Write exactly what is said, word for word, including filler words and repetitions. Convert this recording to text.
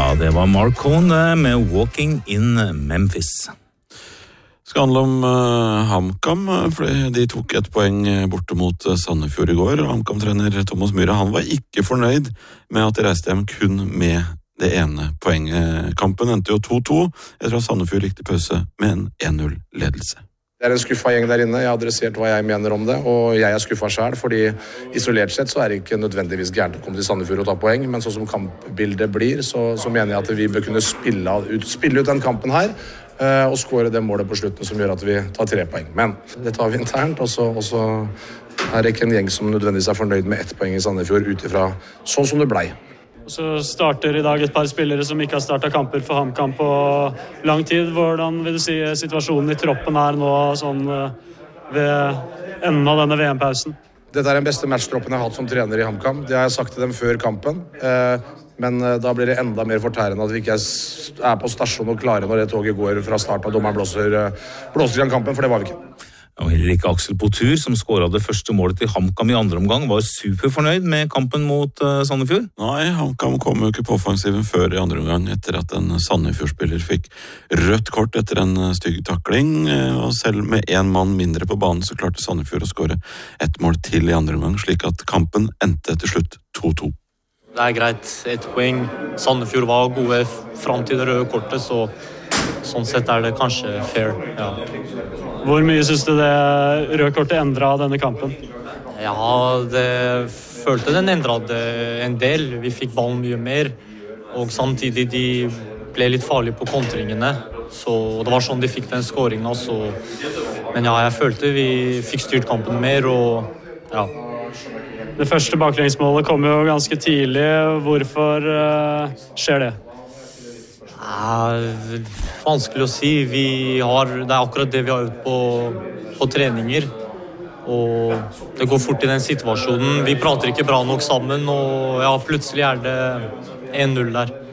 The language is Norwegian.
Ja, det var Mark Cohn med Walking in Memphis. Skal handle om uh, HamKam, fordi de tok et poeng borte mot uh, Sandefjord i går. HamKam-trener Thomas Myhre, han var ikke fornøyd med at de reiste hjem kun med det ene poenget. Kampen endte jo to to etter at Sandefjord gikk til pause med en en null-ledelse. Det er en skuffa gjeng der inne. Jeg har adressert hva jeg mener om det, og jeg er skuffa selv, fordi isolert sett så er det ikke nødvendigvis gærent å komme til Sandefjord og ta poeng, men sånn som kampbildet blir, så, så mener jeg at vi bør kunne spille ut, spille ut den kampen her, uh, og skåre det målet på slutten som gjør at vi tar tre poeng. Men det tar vi internt, og så, og så er det ikke en gjeng som nødvendigvis er fornøyd med ett poeng i Sandefjord utifra sånn som det blei. Så starter i dag et par spillere som ikke har startet kamper for HamKam på lang tid. Hvordan vil du si situasjonen i troppen er nå sånn ved enden av denne V M-pausen? Dette er den beste matchtroppen jeg har hatt som trener i HamKam. Det har jeg sagt til dem før kampen. Men da blir det enda mer fortærende at vi ikke er på stasjon og klare når det toget går fra starten og dommeren blåser, blåser i den kampen, for det var vi ikke. Og heller ikke Aksel Potur, som skåret det første målet til HamKam i andre omgang, var superfornøyd med kampen mot uh, Sandefjord. Nei, HamKam kom jo ikke på offensiven før i andre omgang, etter at en Sandefjord-spiller fikk rødt kort etter en stygg takling, og selv med en mann mindre på banen så klarte Sandefjord å skåre ett mål til i andre omgang, slik at kampen endte til slutt to to. Det er greit, ett poeng. Sandefjord var gode frem til det røde kortet, så sånn sett er det kanskje fair, ja. Hvor mye synes du det røde kortet endret denne kampen? Ja, det følte den endret en del. Vi fikk ballen mye mer, og samtidig de ble litt farlige på kontringene. Så det var sånn de fikk den skåringen også. Men ja, jeg følte vi fikk styrt kampen mer, og ja. Det første baklengsmålet kom jo ganske tidlig. Hvorfor uh, skjer det? Ja, vanskelig å si. Vi har, det er akkurat det vi har gjort på, på treninger. Og det går fort i den situasjonen. Vi prater ikke bra nok sammen, og ja, plutselig er det en null der.